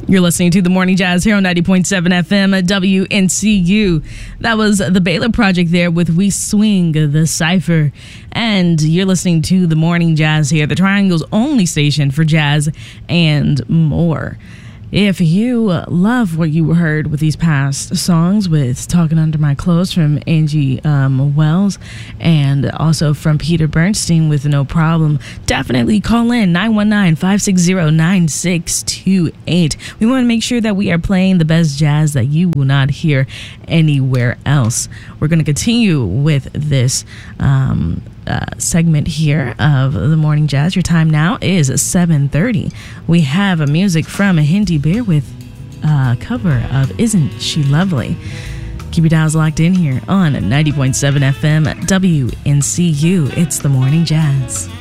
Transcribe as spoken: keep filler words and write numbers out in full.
You're listening to The Morning Jazz here on ninety point seven F M at W N C U. That was the Baylor Project there with We Swing the Cypher. And you're listening to The Morning Jazz here, the Triangle's only station for jazz and more. If you love what you heard with these past songs, with Talking Under My Clothes from Angie um, Wells, and also from Peter Bernstein with No Problem, definitely call in nine one nine, five six zero, nine six two eight. We want to make sure that we are playing the best jazz that you will not hear anywhere else. We're going to continue with this um, uh, segment here of The Morning Jazz. Your time now is seven thirty. We have a music from Hindi Bear with a cover of Isn't She Lovely. Keep your dials locked in here on ninety point seven F M W N C U. It's The Morning Jazz.